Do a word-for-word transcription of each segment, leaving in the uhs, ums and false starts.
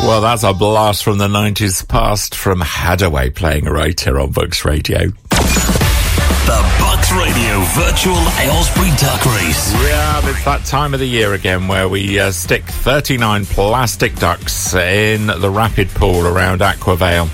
Well, that's a blast from the nineties past from Hadaway playing right here on Bucks Radio. The Bucks Radio Virtual Aylesbury Duck Race. Yeah, it's that time of the year again where we uh, stick thirty-nine plastic ducks in the rapid pool around Aquavale.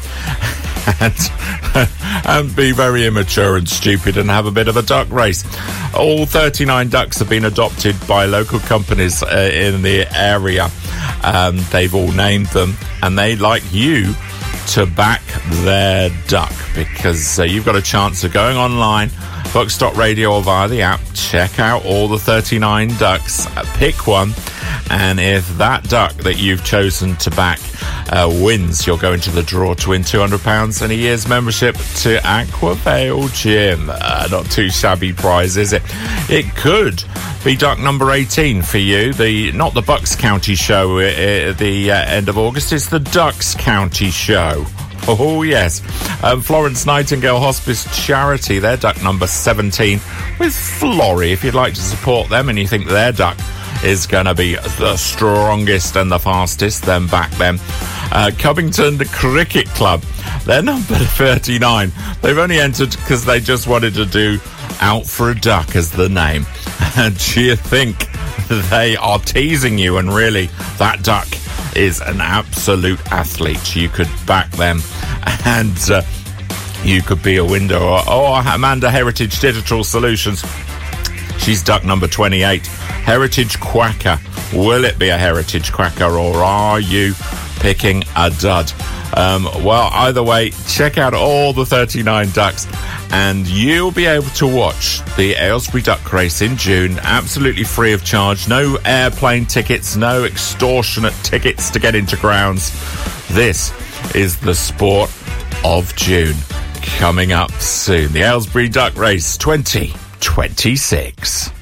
and, and be very immature and stupid and have a bit of a duck race. All thirty-nine ducks have been adopted by local companies uh, in the area. Um, they've all named them, and they'd like you to back their duck, because uh, you've got a chance of going online, Bucks dot radio or via the app, check out all the thirty-nine ducks, uh, pick one, and if that duck that you've chosen to back uh, wins, you'll go into the draw to win two hundred pounds and a year's membership to Aquavale Gym. Uh, not too shabby prize, is it? It could be duck number eighteen for you. The not the Bucks County show at the uh, end of August, it's the Ducks County show. Oh, yes. Um, Florence Nightingale Hospice Charity, their duck number seventeen with Florrie. If you'd like to support them and you think their duck is going to be the strongest and the fastest, then back them. Uh, Covington Cricket Club, they're number thirty-nine. They've only entered because they just wanted to do Out for a Duck as the name. And do you think they are teasing you? And really, that duck is an absolute athlete. You could back them and uh, you could be a window. Or, or Amanda Heritage Digital Solutions, she's duck number twenty-eight. Heritage Quacker. Will it be a Heritage Quacker, or are you picking a dud? Um, well, either way, check out all the thirty-nine ducks and you'll be able to watch the Aylesbury Duck Race in June, absolutely free of charge. No airplane tickets, no extortionate tickets to get into grounds. This is the sport of June, coming up soon. The Aylesbury Duck Race twenty twenty-six.